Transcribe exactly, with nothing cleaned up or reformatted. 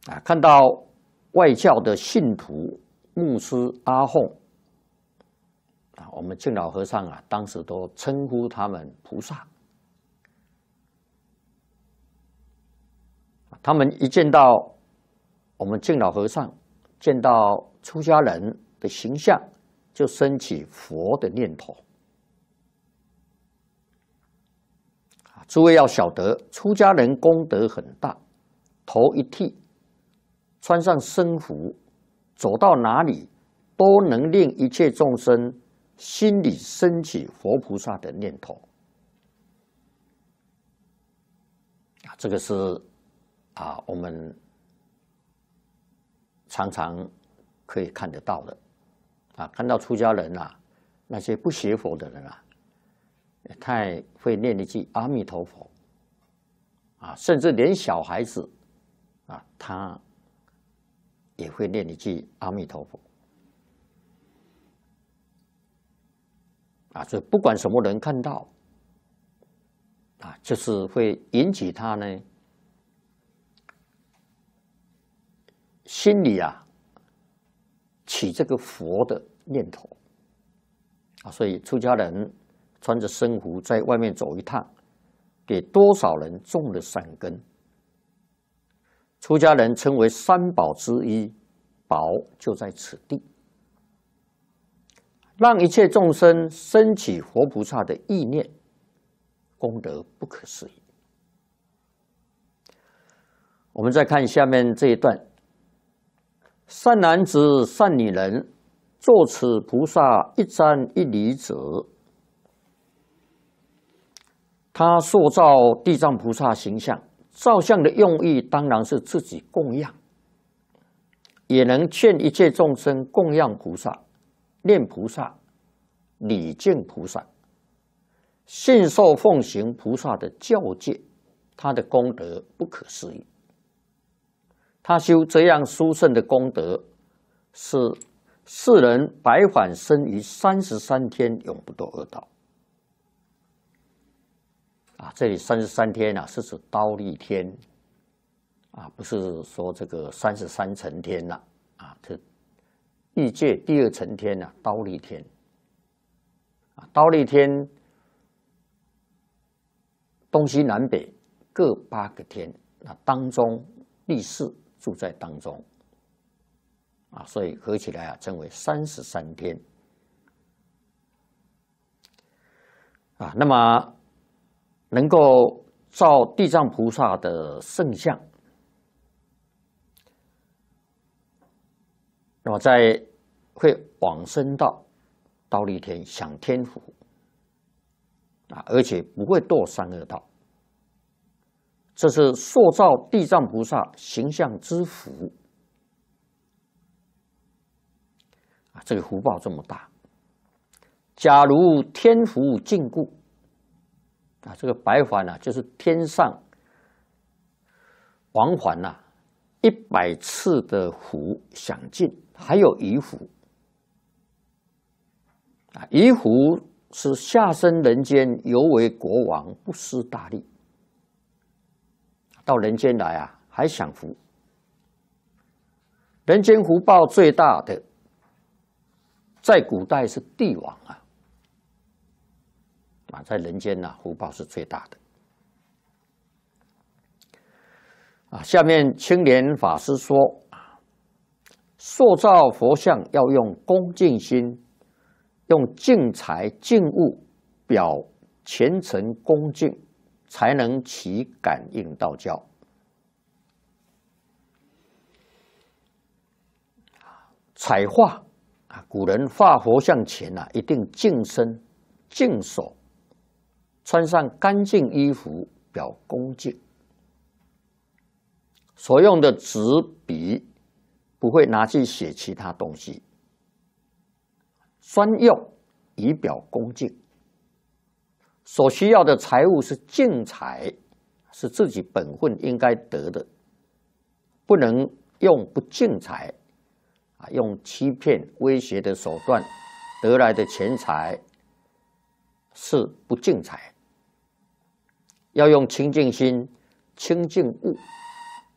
啊，看到外教的信徒牧师阿訇啊，我们敬老和尚啊，当时都称呼他们菩萨。他们一见到我们敬老和尚，见到出家人的形象，就升起佛的念头。诸位要晓得，出家人功德很大，头一剃，穿上僧服，走到哪里都能令一切众生心里升起佛菩萨的念头。啊，这个是啊，我们常常可以看得到的。啊，看到出家人啊，那些不学佛的人啊，太会念一句阿弥陀佛啊，甚至连小孩子啊，他也会念一句阿弥陀佛啊。所以不管什么人看到啊，就是会引起他呢心里啊起这个佛的念头啊。所以出家人穿着僧服在外面走一趟，给多少人种了善根。出家人称为三宝之一，宝就在此地，让一切众生升起佛菩萨的意念，功德不可思议。我们再看下面这一段：善男子、善女人，作此菩萨一瞻一礼者，他塑造地藏菩萨形象，造像的用意当然是自己供养，也能劝一切众生供养菩萨、念菩萨、礼敬菩萨，信受奉行菩萨的教戒，他的功德不可思议。他修这样殊胜的功德，是世人百返生于三十三天，永不堕恶道。啊，这里三十三天啊，是指忉利天啊，不是说这个三十三层天呐啊，这欲界第二层天呐、啊，忉利天啊，忉利天东西南北各八个天，那当中力士住在当中啊，所以合起来啊，称为三十三天啊。那么能够照地藏菩萨的圣像，那么在会往生到忉利天享天福啊，而且不会堕三恶道。这是塑造地藏菩萨形象之福啊，这个福报这么大。假如天福尽故啊，这个白环啊，就是天上王环呐、啊，一百次的福享尽，还有余福啊。余福是下生人间，犹为国王，不失大利。到人间来啊，还享福。人间福报最大的，在古代是帝王啊。啊，在人间呢、啊，福报是最大的。啊，下面青莲法师说，塑造佛像要用恭敬心，用净财净物表虔诚恭敬，才能起感应道交。彩画啊，古人画佛像前啊，一定净身、净手。穿上干净衣服表恭敬，所用的纸笔不会拿去写其他东西，专用以表恭敬。所需要的财物是净财，是自己本分应该得的，不能用不净财啊，用欺骗、威胁的手段得来的钱财是不净财。要用清净心、清净物